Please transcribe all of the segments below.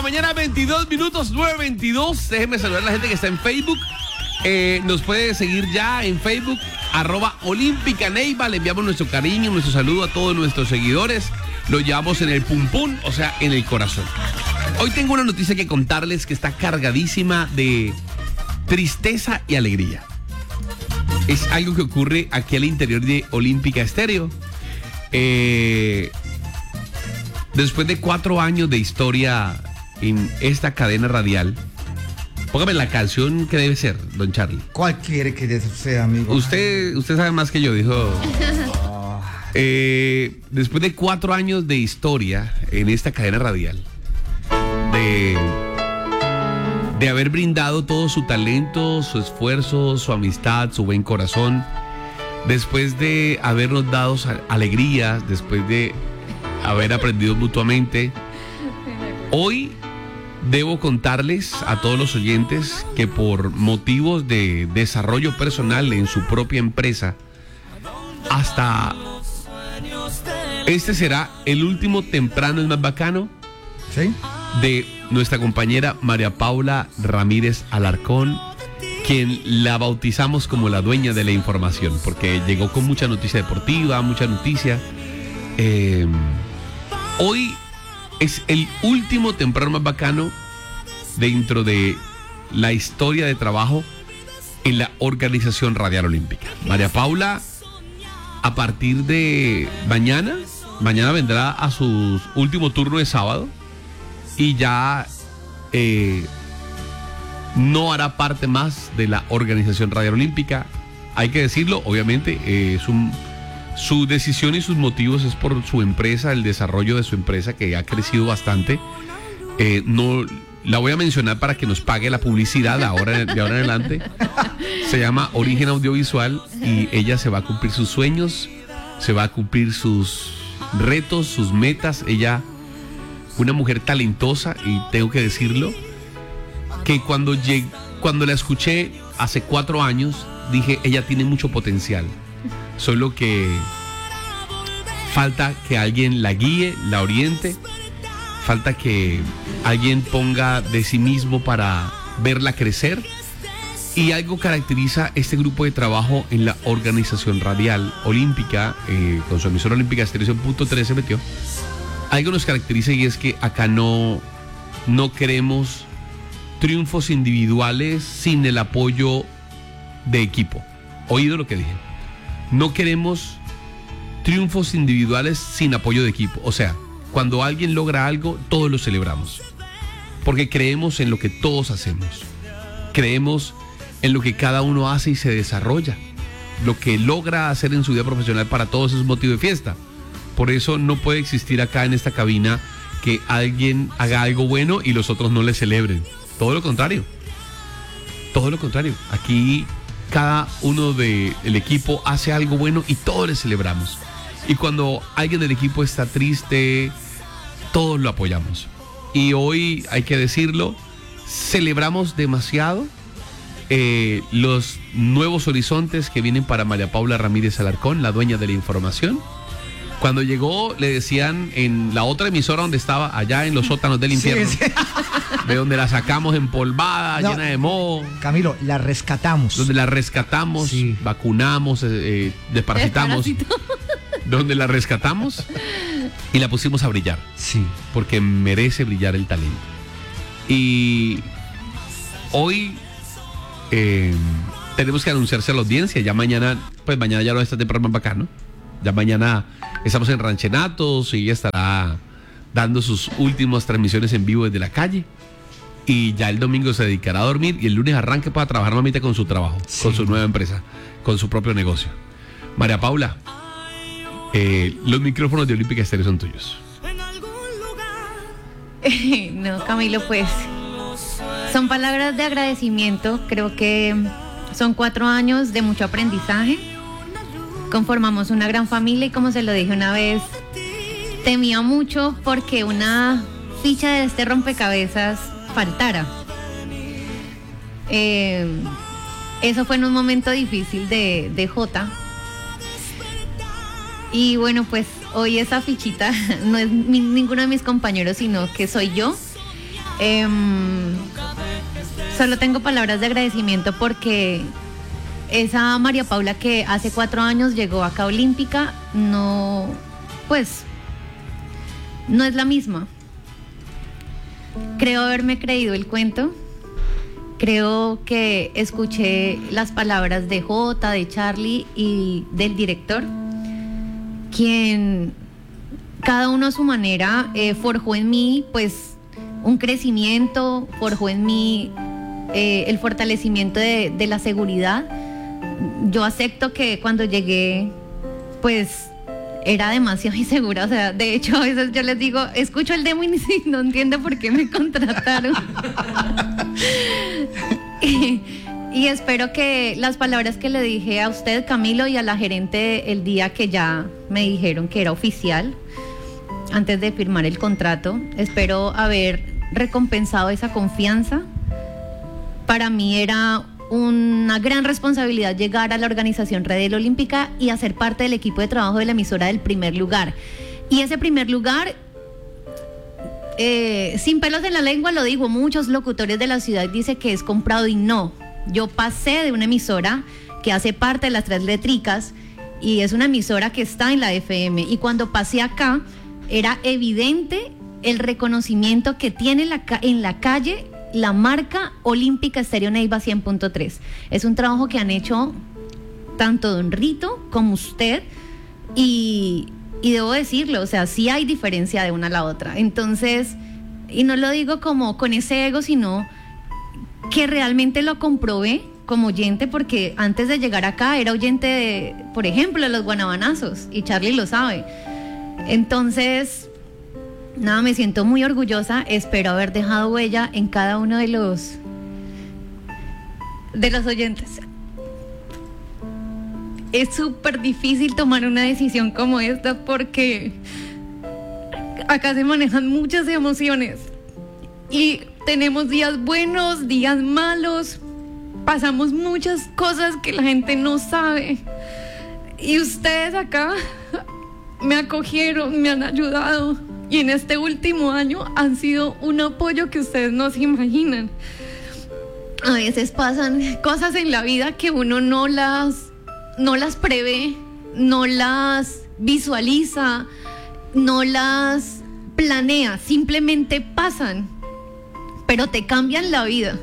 la mañana, 22 minutos, 9:22. Déjenme saludar a la gente que está en Facebook. Nos puede seguir ya en Facebook, @OlímpicaNeiva. Le enviamos nuestro cariño, nuestro saludo a todos nuestros seguidores. Lo llevamos en el pum pum, o sea, en el corazón. Hoy tengo una noticia que contarles que está cargadísima de tristeza y alegría. Es algo que ocurre aquí al interior de Olímpica Estéreo. Después de 4 años de historia en esta cadena radial, póngame la canción que debe ser, don Charlie. ¿Cuál quiere que sea, amigo? Usted sabe más que yo, dijo. Después de 4 años de historia en esta cadena radial, de haber brindado todo su talento, su esfuerzo, su amistad, su buen corazón, después de habernos dado alegrías, después de haber aprendido mutuamente, hoy debo contarles a todos los oyentes que por motivos de desarrollo personal en su propia empresa, hasta este será el último Temprano es más bacano. ¿Sí? De nuestra compañera María Paula Ramírez Alarcón, quien la bautizamos como la dueña de la información, porque llegó con mucha noticia deportiva, mucha noticia. Hoy es el último Temprano más bacano dentro de la historia de trabajo en la Organización Radial Olímpica. María Paula, a partir de mañana vendrá a su último turno de sábado y ya no hará parte más de la Organización Radial Olímpica. Hay que decirlo, obviamente, su decisión y sus motivos es por su empresa, el desarrollo de su empresa, que ha crecido bastante. No la voy a mencionar para que nos pague la publicidad de ahora en adelante. Se llama Origen Audiovisual y ella se va a cumplir sus sueños, se va a cumplir sus retos, sus metas. Ella, una mujer talentosa, y tengo que decirlo, que cuando la escuché hace 4 años, dije, ella tiene mucho potencial, solo que falta que alguien la guíe, la oriente, falta que alguien ponga de sí mismo para verla crecer. Y algo caracteriza este grupo de trabajo en la Organización Radial Olímpica, con su emisora Olímpica Estéreo .3 se metió. Algo nos caracteriza y es que acá no queremos triunfos individuales sin el apoyo de equipo. ¿Oído lo que dije? No queremos triunfos individuales sin apoyo de equipo. O sea, cuando alguien logra algo, todos lo celebramos, porque creemos en lo que todos hacemos, creemos en lo que cada uno hace y se desarrolla. Lo que logra hacer en su vida profesional, para todos es motivo de fiesta. Por eso no puede existir acá en esta cabina que alguien haga algo bueno y los otros no le celebren. Todo lo contrario. Todo lo contrario. Aquí cada uno del equipo hace algo bueno y todos le celebramos. Y cuando alguien del equipo está triste, todos lo apoyamos. Y hoy, hay que decirlo, celebramos demasiado los nuevos horizontes que vienen para María Paula Ramírez Alarcón, la dueña de la información. Cuando llegó, le decían en la otra emisora donde estaba, allá en los sótanos del infierno, sí. De donde la sacamos empolvada, llena de moho. Camilo, la rescatamos. Donde la rescatamos, sí. Vacunamos, desparasitamos. Donde la rescatamos y la pusimos a brillar. Sí. Porque merece brillar el talento. Y hoy tenemos que anunciarse a la audiencia. Ya mañana ya no está temprano más bacano. Ya mañana estamos en Ranchenatos y ella estará dando sus últimas transmisiones en vivo desde la calle. Y ya el domingo se dedicará a dormir y el lunes arranque para trabajar, mamita, con su trabajo, sí, con su nueva empresa, con su propio negocio. María Paula, los micrófonos de Olímpica Estéreo son tuyos. No, Camilo, pues son palabras de agradecimiento. Creo que son 4 años de mucho aprendizaje. Conformamos una gran familia y, como se lo dije una vez, temía mucho porque una ficha de este rompecabezas faltara. Eso fue en un momento difícil de Jota. Y bueno, pues hoy esa fichita no es ninguno de mis compañeros, sino que soy yo. Solo tengo palabras de agradecimiento porque esa María Paula que hace 4 años llegó acá a Olímpica, no es la misma. Creo haberme creído el cuento. Creo que escuché las palabras de Jota, de Charlie y del director, quien cada uno a su manera forjó en mí pues un crecimiento, forjó en mí el fortalecimiento de la seguridad. Yo acepto que cuando llegué pues era demasiado insegura, o sea, de hecho a veces yo les digo, escucho el demo y no entiendo por qué me contrataron. Y espero que las palabras que le dije a usted, Camilo, y a la gerente el día que ya me dijeron que era oficial, antes de firmar el contrato, espero haber recompensado esa confianza. Para mí era una gran responsabilidad llegar a la organización Red Olímpica y hacer parte del equipo de trabajo de la emisora del primer lugar. Y ese primer lugar, sin pelos en la lengua lo digo, muchos locutores de la ciudad dicen que es comprado y no. Yo pasé de una emisora que hace parte de las 3 letricas y es una emisora que está en la FM. Y cuando pasé acá, era evidente el reconocimiento que tiene en la calle la marca Olímpica Estéreo Neiva 100.3. Es un trabajo que han hecho tanto Don Rito como usted y debo decirlo, o sea, sí hay diferencia de una a la otra. Entonces, y no lo digo como con ese ego, sino que realmente lo comprobé como oyente, porque antes de llegar acá era oyente de, por ejemplo, de los Guanabanazos, y Charlie lo sabe. Entonces, nada, me siento muy orgullosa, espero haber dejado huella en cada uno de los oyentes. Es súper difícil tomar una decisión como esta porque acá se manejan muchas emociones y tenemos días buenos, días malos, pasamos muchas cosas que la gente no sabe y ustedes acá me acogieron, me han ayudado y en este último año han sido un apoyo que ustedes no se imaginan. A veces pasan cosas en la vida que uno no las prevé, no las visualiza, no las planea, simplemente pasan, pero te cambian la vida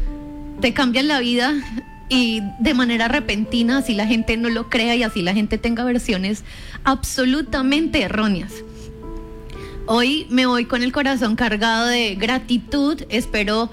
y de manera repentina, así la gente no lo crea y así la gente tenga versiones absolutamente erróneas. Hoy me voy con el corazón cargado de gratitud, espero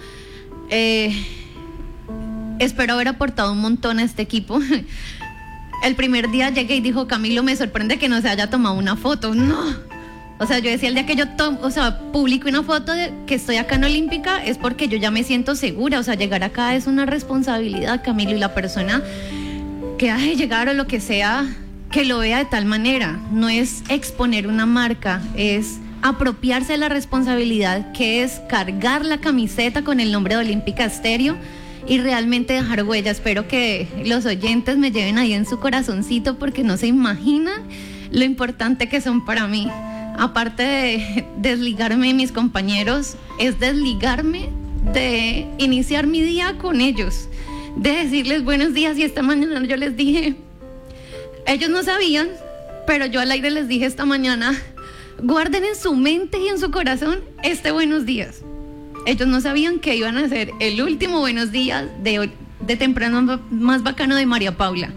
haber aportado un montón a este equipo. El primer día llegué y dijo, Camilo, me sorprende que no se haya tomado una foto. No, o sea, yo decía, el día que yo publico una foto de que estoy acá en Olímpica es porque yo ya me siento segura. O sea, llegar acá es una responsabilidad, Camilo, y la persona que hace llegar o lo que sea, que lo vea de tal manera. No es exponer una marca, es apropiarse de la responsabilidad que es cargar la camiseta con el nombre de Olímpica Estéreo y realmente dejar huella. Espero que los oyentes me lleven ahí en su corazoncito porque no se imaginan lo importante que son para mí. Aparte de desligarme de mis compañeros, es desligarme de iniciar mi día con ellos, de decirles buenos días. Y esta mañana yo les dije, ellos no sabían, pero yo al aire les dije esta mañana, guarden en su mente y en su corazón este buenos días. Ellos no sabían que iban a ser el último buenos días de temprano más bacano de María Paula.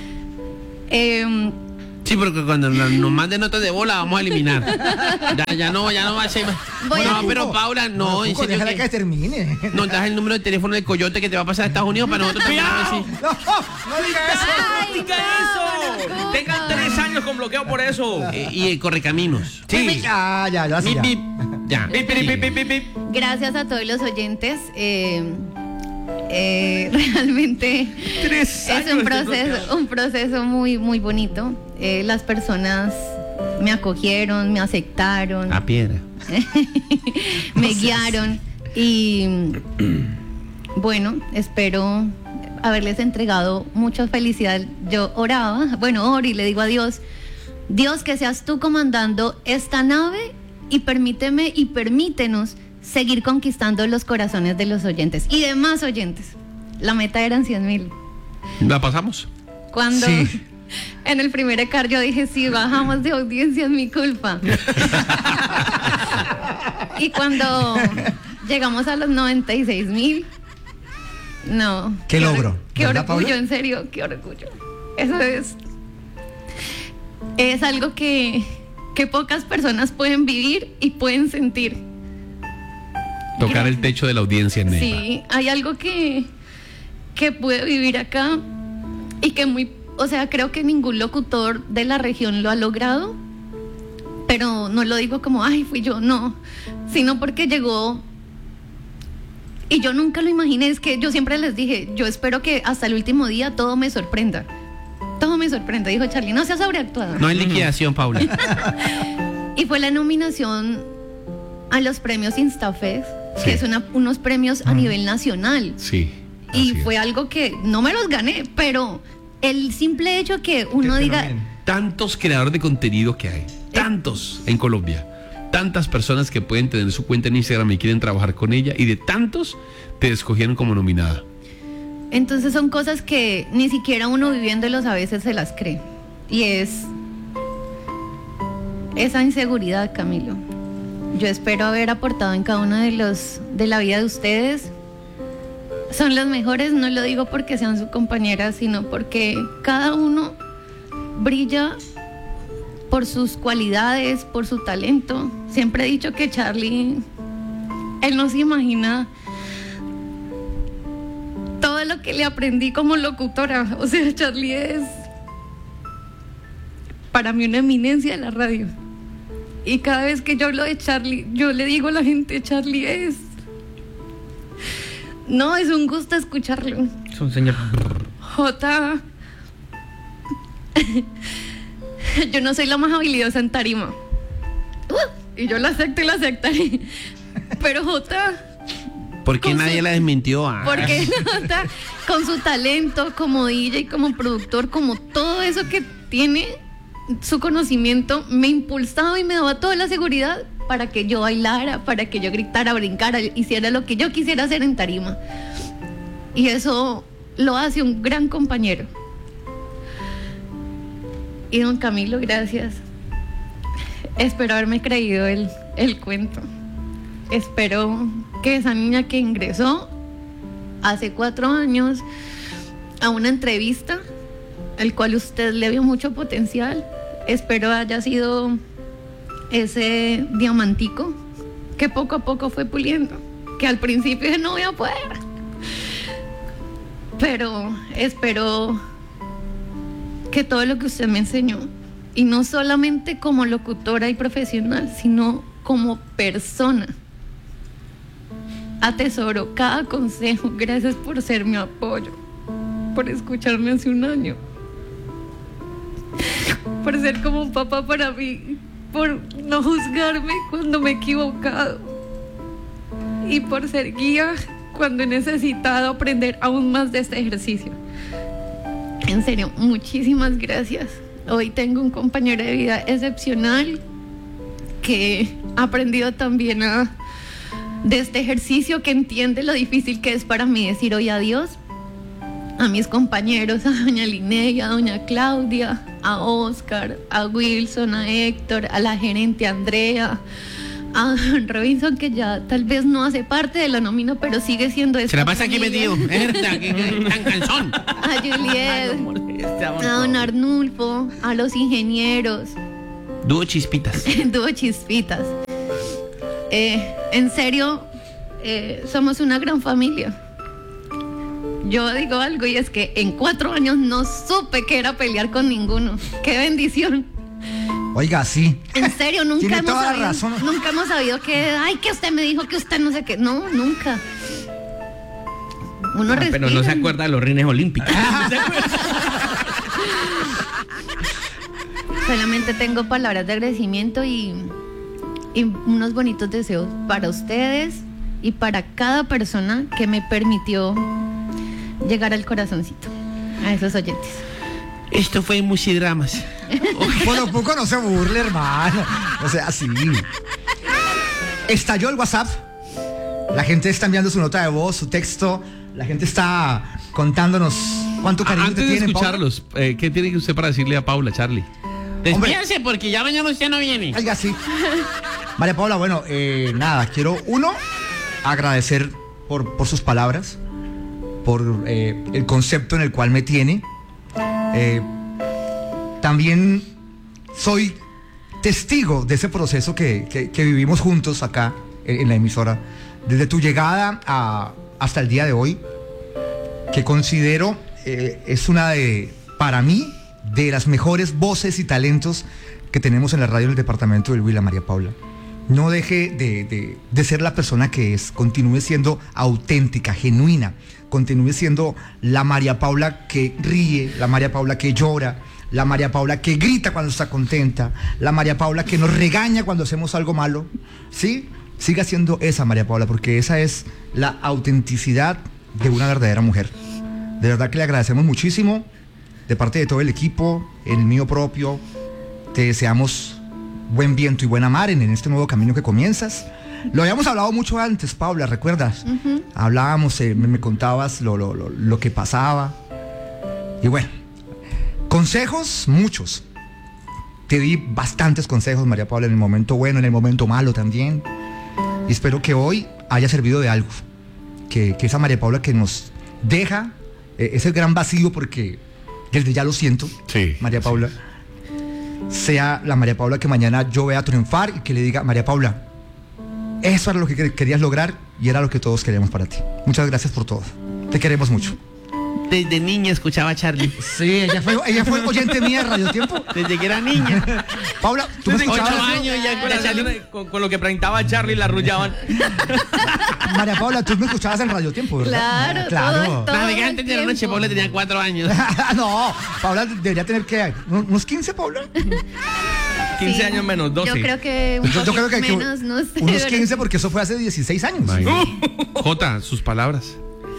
Sí, porque cuando nos manden notas de bola vamos a eliminar. Ya no va a ser más. No, pero Paula, no, en serio. Déjala que termine. Nos das el número de teléfono del coyote que te va a pasar a Estados Unidos para nosotros. No diga eso. ¡No diga eso! Tengan 3 años con bloqueo por eso. Y el correcaminos. Sí. Ya. Bip, bip. Ya. Bip, bip, bip, bip, bip. Gracias a todos los oyentes. Realmente 3 años es un proceso muy, muy bonito. Las personas me acogieron, me aceptaron, A piedra. me guiaron y bueno, espero haberles entregado mucha felicidad. Yo oro y le digo a Dios, que seas tú comandando esta nave y permítenos seguir conquistando los corazones de los oyentes y demás oyentes. La meta eran 100,000. ¿La pasamos? Cuando Sí. en el primer ECAR yo dije, si bajamos de audiencia es mi culpa. Y cuando llegamos a los 96,000, no. Qué logro, Qué ¿verdad, orgullo, Paula? en serio, qué orgullo. Eso es algo que pocas personas pueden vivir y pueden sentir. Tocar el techo de la audiencia en Neiva. Sí, hay algo que pude vivir acá y que creo que ningún locutor de la región lo ha logrado, pero no lo digo como, ay, fui yo, no, sino porque llegó y yo nunca lo imaginé. Es que yo siempre les dije, yo espero que hasta el último día todo me sorprenda. Todo me sorprende, dijo Charlie, no seas sobreactuada. No hay liquidación, Paula. Y fue la nominación a los premios Instafest, que es unos premios a nivel nacional. Sí. Y así fue es. algo que no me los gané, pero el simple hecho que uno Qué diga, fenómeno. Tantos creadores de contenido que hay, tantos en Colombia, tantas personas que pueden tener su cuenta en Instagram y quieren trabajar con ella, y de tantos te escogieron como nominada. entonces son cosas que ni siquiera uno viviéndolos a veces se las cree. Y es esa inseguridad, Camilo. Yo espero haber aportado en cada uno de la vida de ustedes. Son los mejores, no lo digo porque sean su compañera, sino porque cada uno brilla por sus cualidades, por su talento. Siempre he dicho que Charlie, él no se imagina todo lo que le aprendí como locutora. O sea, Charlie es para mí una eminencia de la radio. Y cada vez que yo hablo de Charlie, yo le digo a la gente, Charlie es... No, es un gusto escucharlo. Es un señor. Jota, yo no soy la más habilidosa en tarima. Y yo la acepto y la aceptaré. Pero Jota, ¿Por qué Con nadie su- la desmintió? Ah. porque Jota, con su talento como DJ, como productor, como todo eso que tiene, su conocimiento, me impulsaba y me daba toda la seguridad para que yo bailara, para que yo gritara, brincara, hiciera lo que yo quisiera hacer en tarima. Y eso lo hace un gran compañero. Y don Camilo, gracias. Espero haberme creído el cuento. Espero que esa niña que ingresó hace 4 años a una entrevista, al cual usted le vio mucho potencial, espero haya sido ese diamantico que poco a poco fue puliendo, que al principio dije, no voy a poder, pero espero que todo lo que usted me enseñó, y no solamente como locutora y profesional, sino como persona, atesoro cada consejo. Gracias por ser mi apoyo, por escucharme hace 1 año, por ser como un papá para mí, por no juzgarme cuando me he equivocado y por ser guía cuando he necesitado aprender aún más de este ejercicio. En serio, muchísimas gracias. Hoy tengo un compañero de vida excepcional que ha aprendido también de este ejercicio, que entiende lo difícil que es para mí decir hoy adiós a mis compañeros, a doña Linnea, a doña Claudia, a Oscar, a Wilson, a Héctor, a la gerente Andrea, a don Robinson, que ya tal vez no hace parte de la nómina, pero sigue siendo Se la pasa aquí familia. metido. Es verdad, que tan cansón. A Juliet, a don Arnulfo, a los ingenieros, Dúo chispitas. dúo Chispitas. En serio, somos una gran familia. Yo digo algo, y es que en 4 años no supe que era pelear con ninguno. ¡Qué bendición! Oiga, sí. En serio, nunca Tiene hemos toda la sabido, razón. nunca hemos sabido que, ay, que usted me dijo que usted no sé qué. No, nunca. Uno respira. Pero no se acuerda de los rines olímpicos. Solamente tengo palabras de agradecimiento y unos bonitos deseos para ustedes y para cada persona que me permitió llegar al corazoncito, a esos oyentes. Esto fue Musidramas. Por poco no se burle, hermano. O sea, sí. Estalló el WhatsApp La gente está enviando su nota de voz, su texto. La gente está contándonos cuánto cariño Antes te de tiene, Paula. escucharlos, ¿qué tiene usted para decirle a Paula, Charlie? Despídense porque ya mañana usted no viene. Oiga, sí. María Paula, bueno, nada, quiero, agradecer por sus palabras, por el concepto en el cual me tiene. También soy testigo de ese proceso que vivimos juntos acá en la emisora, desde tu llegada hasta el día de hoy, que considero es una para mí, de las mejores voces y talentos que tenemos en la radio del departamento del Huila, María Paula. No deje de ser la persona que es, continúe siendo auténtica, genuina, continúe siendo la María Paula que ríe, la María Paula que llora, la María Paula que grita cuando está contenta, la María Paula que nos regaña cuando hacemos algo malo, ¿sí? Siga siendo esa María Paula, porque esa es la autenticidad de una verdadera mujer. De verdad que le agradecemos muchísimo, de parte de todo el equipo, el mío propio. Te deseamos buen viento y buena mar en este nuevo camino que comienzas. Lo habíamos hablado mucho antes, Paula, ¿recuerdas? Hablábamos, me contabas lo que pasaba. Y bueno, consejos, muchos. Te di bastantes consejos, María Paula, en el momento bueno, en el momento malo también. Y espero que hoy haya servido de algo. Que esa María Paula que nos deja ese gran vacío, porque desde ya lo siento, Sí, María Paula, sea la María Paula que mañana yo vea triunfar y que le diga: María Paula, eso era lo que querías lograr y era lo que todos queríamos para ti. Muchas gracias por todo. Te queremos mucho. Desde niña escuchaba a Charlie. Sí, ella fue oyente mía de Radio Tiempo. Desde que era niña. Paula, tú me Desde 8 escuchabas. años ya con, la Charlie, con lo que presentaba Charlie la arrullaban. María Paula, tú me escuchabas en Radio Tiempo, ¿verdad? Claro, todo Navegante el de la noche, tiempo. Paula tenía 4 años. No, Paula debería tener que unos 15, Paula. 15 Sí. años menos 12. Yo creo que un Yo creo que menos, no sé. unos 15, porque eso fue hace 16 años. Jota, sus palabras.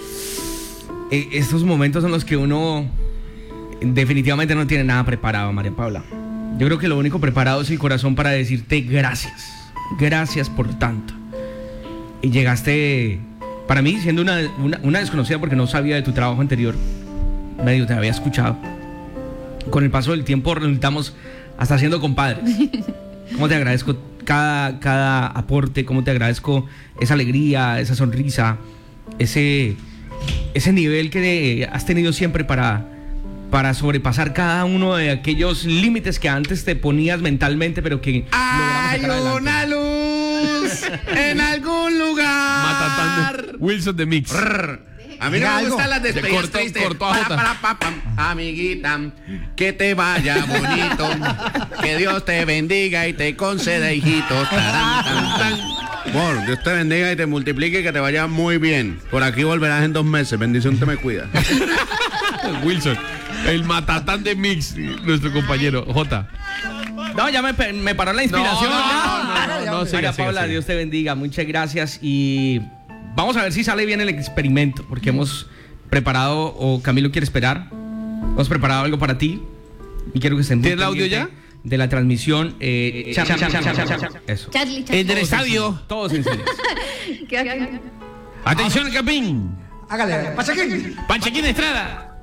Estos momentos son los que uno definitivamente no tiene nada preparado, María Paula. Yo creo que lo único preparado es el corazón para decirte gracias. Gracias por tanto. Y llegaste, para mí, siendo una desconocida, porque no sabía de tu trabajo anterior. Medio te había escuchado. Con el paso del tiempo resultamos hasta siendo compadres. Cómo te agradezco cada aporte, cómo te agradezco esa alegría, esa sonrisa, ese nivel que has tenido siempre para sobrepasar cada uno de aquellos límites que antes te ponías mentalmente, pero que logramos sacar adelante. Una luz en algún lugar. Matatán. Wilson de Mix. A mí no Diga me algo. gustan las despedidas tristes. Cortó a Jota. Pam. Amiguita, que te vaya bonito. Que Dios te bendiga y te conceda hijitos. Tarán, tan, tan. Amor, Dios te bendiga y te multiplique y que te vaya muy bien. Por aquí volverás en 2 meses. Bendición, te me cuida. Wilson, el matatán de Mix, nuestro compañero. Jota. No, ya me paró la inspiración. No, María Paula, Dios te bendiga, muchas gracias. Y vamos a ver si sale bien el experimento, porque hemos preparado, o Camilo quiere esperar, hemos preparado algo para ti. Y quiero que estén muy ¿Tienes el audio pendientes ya? de la transmisión. Eso. Charlie. El del estadio. Todos en silencio. ¿Qué? Atención, Capín. Hágale, Pachaquín. Panchequín Estrada.